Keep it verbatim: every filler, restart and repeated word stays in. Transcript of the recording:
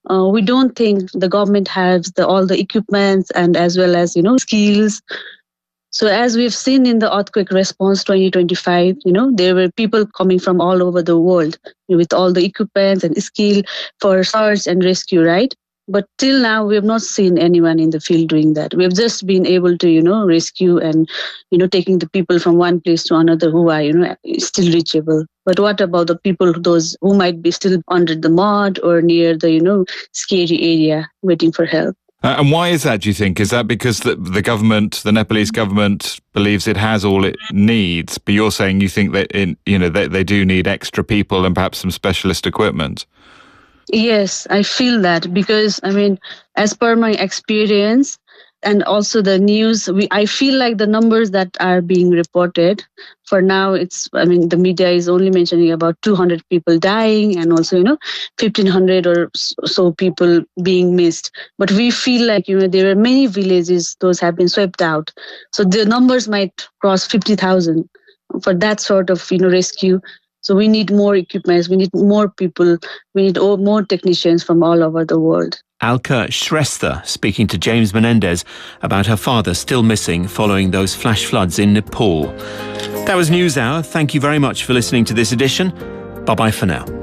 Uh, we don't think the government has the, all the equipments and as well as, you know, skills. So as we've seen in the earthquake response twenty twenty-five, you know, there were people coming from all over the world with all the equipments and skill for search and rescue, right? But till now, we have not seen anyone in the field doing that. We have just been able to, you know, rescue and, you know, taking the people from one place to another who are, you know, still reachable. But what about the people, those who might be still under the mud or near the, you know, scary area waiting for help? Uh, and why is that, do you think? Is that because the, the government, the Nepalese government, believes it has all it needs, but you're saying you think that, in, you know, they, they do need extra people and perhaps some specialist equipment? Yes, I feel that because, I mean, as per my experience and also the news, we, I feel like the numbers that are being reported for now, it's, I mean, the media is only mentioning about two hundred people dying and also, you know, fifteen hundred or so people being missed. But we feel like, you know, there are many villages, those have been swept out. So the numbers might cross fifty thousand for that sort of, you know, rescue. So we need more equipment, we need more people, we need more technicians from all over the world. Alka Shrestha speaking to James Menendez about her father still missing following those flash floods in Nepal. That was NewsHour. Thank you very much for listening to this edition. Bye-bye for now.